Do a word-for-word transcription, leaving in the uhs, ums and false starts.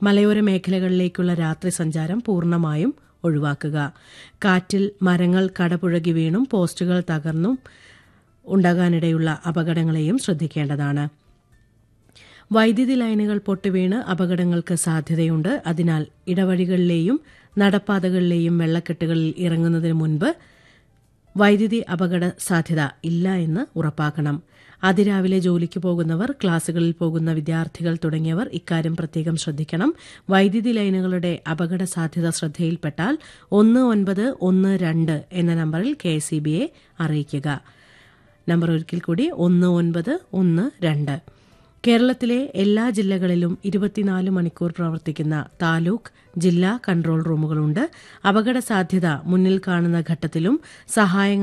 മലയോര മേഖലകളിലേക്കുള്ള രാത്രി സഞ്ചാരം പൂർണ്ണമായും ഒഴിവാക്കുക. കാറ്റിൽ മരങ്ങൾ കടപുഴകി വീണും പോസ്റ്റുകൾ തകർന്നും ഉണ്ടാകാനിടയുള്ള അപകടങ്ങളെയും ശ്രദ്ധിക്കേണ്ടതാണ്. വൈദ്യുതി ലൈനുകൾ പൊട്ടിവീണ് അപകടങ്ങൾക്ക് സാധ്യതയുണ്ട്. അതിനാൽ ഇടവഴികളിലെയും നടപ്പാതകളിലെയും വെള്ളക്കെട്ടുകളിൽ ഇറങ്ങുന്നതിന് മുൻപ് വൈദ്യുതി അപകട സാധ്യത ഇല്ല എന്ന് ഉറപ്പാക്കണം. അതിരാവിലെ ജോലിക്ക് പോകുന്നവർ, ക്ലാസുകളിൽ പോകുന്ന വിദ്യാർത്ഥികൾ തുടങ്ങിയവർ ഇക്കാര്യം പ്രത്യേകം ശ്രദ്ധിക്കണം. വൈദ്യുതി ലൈനുകളുടെ അപകട സാധ്യത ശ്രദ്ധയിൽപ്പെട്ടാൽ ഒന്ന് ഒൻപത് ഒന്ന് രണ്ട് എന്ന നമ്പറിൽ കെ എസ് ഇ ബിയെ അറിയിക്കുക. നമ്പർ ഒരിക്കൽ കൂടി ഒന്ന് ഒൻപത് ഒന്ന് രണ്ട്. കേരളത്തിലെ എല്ലാ ജില്ലകളിലും ഇരുപത്തിനാല് മണിക്കൂർ പ്രവർത്തിക്കുന്ന താലൂക്ക്, ജില്ലാ കൺട്രോൾ റൂമുകളുണ്ട്. അപകട സാധ്യത മുന്നിൽ കാണുന്ന ഘട്ടത്തിലും സഹായങ്ങൾ